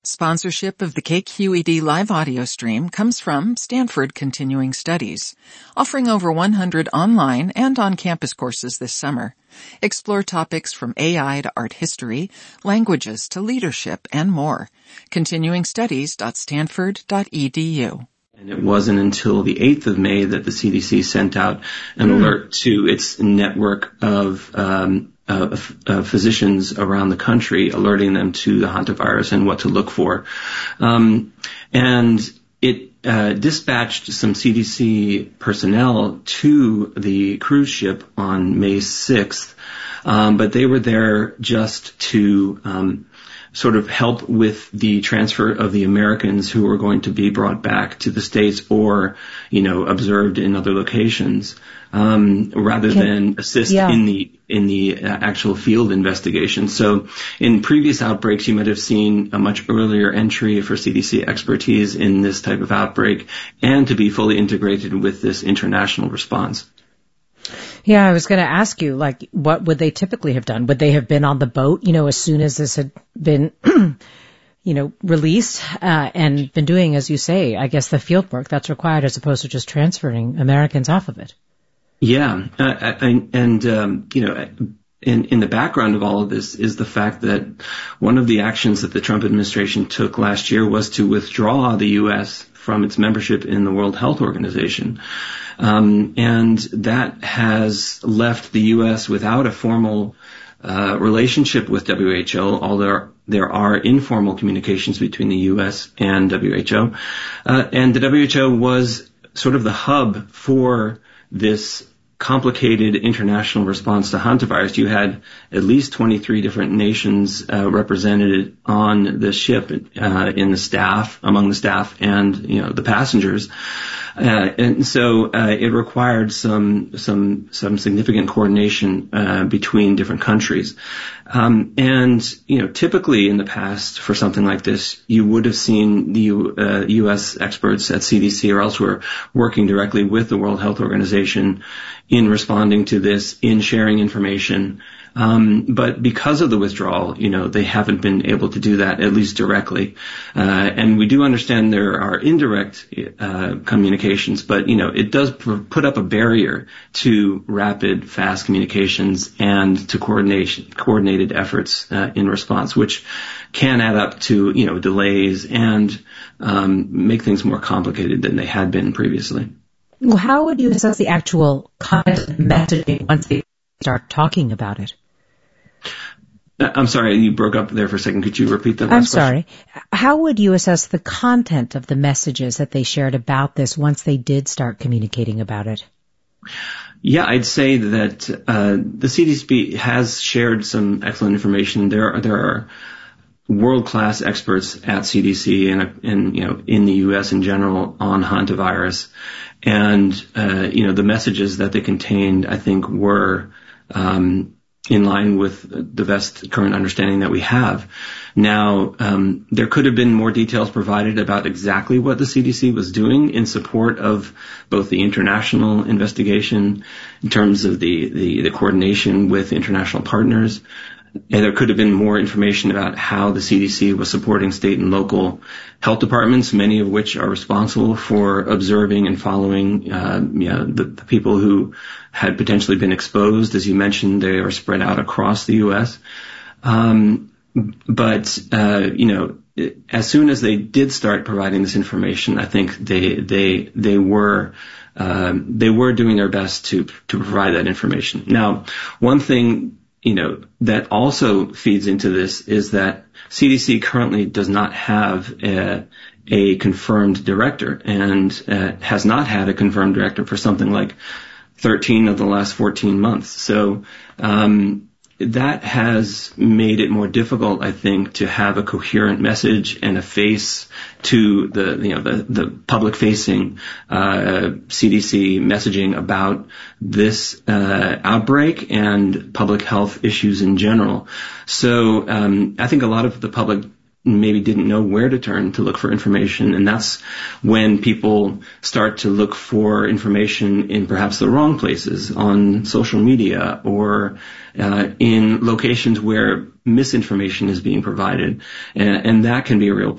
Sponsorship of the KQED live audio stream comes from Stanford Continuing Studies, offering over 100 online and on-campus courses this summer. Explore topics from AI to art history, languages to leadership, and more. continuingstudies.stanford.edu. And it wasn't until the 8th of May that the CDC sent out an alert to its network of physicians around the country, alerting them to the hantavirus and what to look for. And it dispatched some CDC personnel to the cruise ship on May 6th, but they were there just to sort of help with the transfer of the Americans who were going to be brought back to the States or, observed in other locations, rather than assist in the actual field investigation. So in previous outbreaks, you might have seen a much earlier entry for CDC expertise in this type of outbreak and to be fully integrated with this international response. Yeah, I was going to ask you, what would they typically have done? Would they have been on the boat, as soon as this had been, released, and been doing, as you say, I guess the field work that's required as opposed to just transferring Americans off of it? Yeah, in the background of all of this is the fact that one of the actions that the Trump administration took last year was to withdraw the U.S. from its membership in the World Health Organization. And that has left the U.S. without a formal relationship with WHO, although there are informal communications between the U.S. and WHO. And the WHO was sort of the hub for this complicated international response to hantavirus. You had at least 23 different nations represented on the ship, in the staff, among the staff, and the passengers. And so it required some significant coordination between different countries. And typically in the past for something like this, you would have seen the U.S. experts at CDC or elsewhere working directly with the World Health Organization in responding to this, in sharing information. But because of the withdrawal, they haven't been able to do that, at least directly. And we do understand there are indirect communications, but, it does put up a barrier to rapid, fast communications and to coordinated efforts in response, which can add up to, delays and make things more complicated than they had been previously. Well, how would you assess the actual content of messaging once they start talking about it? I'm sorry, you broke up there for a second. Could you repeat that last question? I'm sorry. How would you assess the content of the messages that they shared about this once they did start communicating about it? Yeah, I'd say that the CDC has shared some excellent information. There are world-class experts at CDC and in the U.S. in general on hantavirus. And, the messages that they contained, I think, were in line with the best current understanding that we have. Now, there could have been more details provided about exactly what the CDC was doing in support of both the international investigation in terms of the coordination with international partners. And there could have been more information about how the CDC was supporting state and local health departments, many of which are responsible for observing and following the people who had potentially been exposed. As you mentioned, they are spread out across the U.S. But as soon as they did start providing this information, I think they were doing their best to provide that information. Now, one thing that also feeds into this is that CDC currently does not have a confirmed director and has not had a confirmed director for something like 13 of the last 14 months. So that has made it more difficult, I think, to have a coherent message and a face to the public-facing CDC messaging about this outbreak and public health issues in general. So I think a lot of the public maybe didn't know where to turn to look for information, and that's when people start to look for information in perhaps the wrong places, on social media or in locations where misinformation is being provided, and that can be a real